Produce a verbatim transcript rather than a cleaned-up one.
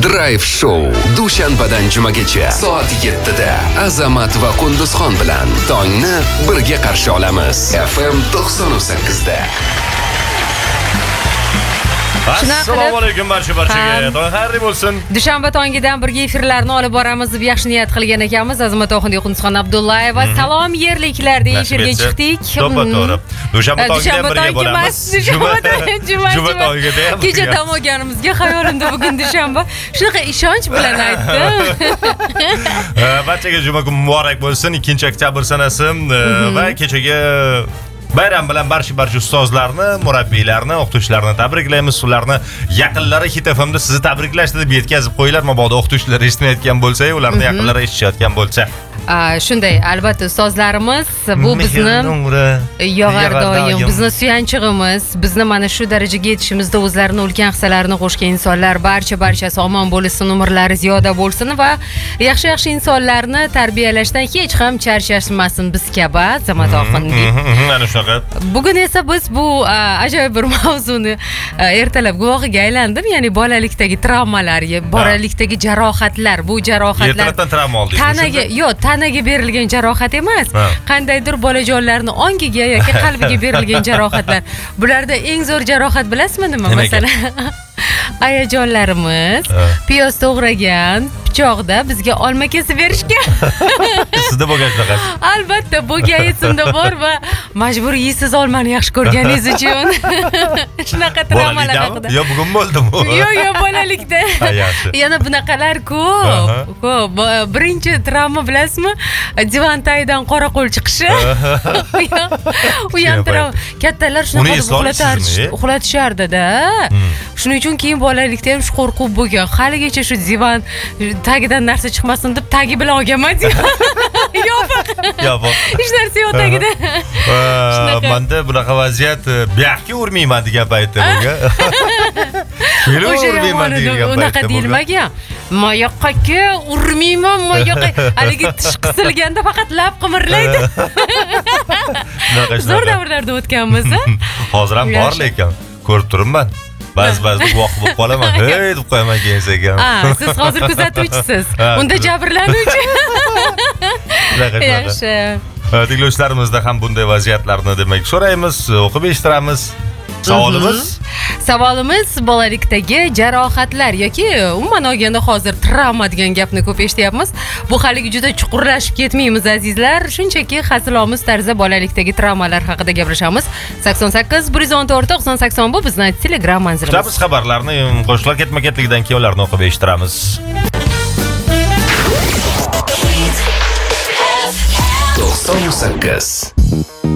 Drive Show dushanbadan jumagacha soat yettida Azamat va Qunduzxon bilan tongni birga qarshi olamiz. F M to'qson sakkizda. Assalomu alaykum barcha barchaga. Tong xayrli bo'lsin. Dushanba tongidan birga efirlarni olib boramiz deb yaxshi niyat qilgan ekanmiz. Azamat Oxundiy, Qunduzxon Abdullayeva. Salom yerliklarda efirga chiqdik. To'g'ri. Dushanba tongidan birga boramiz. Juma Juma tongida ham. Kecha dam olganimizga xayolimda bugun dushanba. Shunaqa ishonch bilan aytdim. Barchaga juma kuni muborak bo'lsin. ikkinchi oktyabr sanasi va kechaga bayram bilan barcha barcha ustozlarni, murabbiylarni, o'qituvchilarni tabriklaymiz. Ularni yaqinlari Hit F M da sizni tabriklashdi deb yetkazib qo'yinglar. Mabodo o'qituvchilar eshitmayotgan bo'lsa, ularni yaqinlari eshitishayotgan bo'lsa. Shunday, albatta ustozlarimiz bu bizni yog'ar doim, bizni suyanchig'imiz, bizni mana shu darajaga yetishimizda o'zlarini ulkan hissalarini qo'shgan insonlar, barcha barchasi omon bo'lsin, umrlari ziyoda bo'lsin va yaxshi-yaxshi insonlarni tarbiyalashdan hech ham charchashmasin biz kabi. Azamat Oxundiy. Mana shunaqa. Bugun esa biz bu ajoyib bir mavzuni ertalab guvohiga aylandim, ya'ni bolalikdagi travmalar, bolalikdagi jarohatlar, bu jarohatlar ertalabdan travma oldingiz. Tanaga, yo'q, tanaga berilgan jarohat emas, qandaydir bolajonlarning ongiga yoki qalbiga berilgan jarohatlar. Bularda eng zo'r jarohat bilasizmi nima? Masalan, ayajonlarimiz piyoz to'g'ragan pichoqda bizga olma kesib berishgan. Sizda bo'lgan shunaqa? Albatta, bo'lgan esimda bor va majbur yeysiz olmani yaxshi ko'rganingiz uchun. Shunaqa travmalar haqida. Yo, bugun bo'ldimi? Yo'q, yo'q, bolalikda. Yana bunaqalar ko'p. Ko'p. Birinchi travma bilasizmi? Divan tagidan qora qo'l chiqishi. U ham travma. Kattalar shunaqa uxlatardi, uxlatishardi-da. Shuning uchun keyin bolalikda ham shu qo'rquv bo'lgan. Haligacha shu divan tagidan narsa chiqmasin deb tagi bilan olganman. Yopiq. Yopiq. Hech narsa yo'q tagida. Menda bunaqa vaziyat buyoqqa urmayman degan paytda bo'lgan. Kelo urmayman degan paytda. Unaqa deyilmagan. Moyoqqa urmayman, moyoqqa. Haligi tish qisilganda faqat lab qimirlaydi. Zo'r davrlarda o'tganmiz. Hozir ham bor lekin ko'rib turibman. Ba'zi-ba'zi guvoh bo'lib qolaman. Hey deb qo'yaman kelsa ekan. Ha, siz hozir kuzatuvchisiz. Unda jabrlanuvchi. Yaxshi. Tinglovchilarimizda ham bunday vaziyatlarni demak so'raymiz, o'qib eshittiramiz. Savolimiz? Savolimiz bolalikdagi jarohatlar yoki umuman olganda hozir travma degan gapni ko'p eshityapmiz. Bu haligi juda chuqurlashib ketmaymiz azizlar. Shunchaki hazilomuz tarzda bolalikdagi travmalar haqida gaplashamiz. sakson sakkiz bir yuz o'n to'rt to'qson sakson bu bizning Telegram manzilimiz. Biz xabarlarni qo'shlar ketma-ketligidan keyin ularni o'qib eshittiramiz. to'qson sakkiz